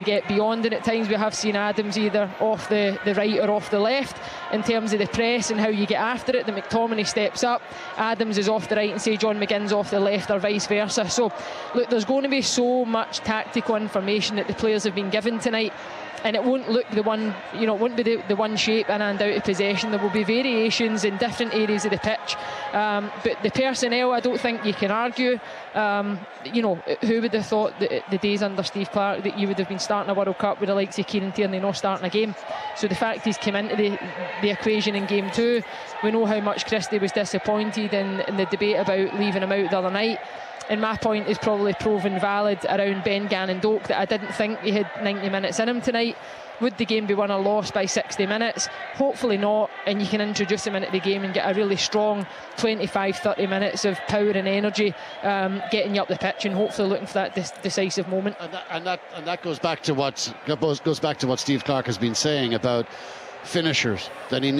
get beyond, and at times we have seen Adams either off the right or off the left in terms of the press and how you get after it. That McTominay steps up, Adams is off the right, and say John McGinn's off the left, or vice versa. So look, there's going to be so much tactical information that the players have been given tonight, and it won't look the one, you know, it won't be the one shape in and out of possession. There will be variations in different areas of the pitch, but the personnel, I don't think you can argue. You know, who would have thought that the days under Steve Clarke that you would have been starting a World Cup with the likes of Kieran Tierney not starting a game? So the fact he's come into the equation in game 2, we know how much Christie was disappointed in the debate about leaving him out the other night. And my point is probably proven valid around Ben Gannon Doak, that I didn't think he had 90 minutes in him tonight. Would the game be won or lost by 60 minutes? Hopefully not, and you can introduce him into the game and get a really strong 25-30 minutes of power and energy, getting you up the pitch and hopefully looking for that decisive moment. And that goes back to what Steve Clarke has been saying about finishers, that he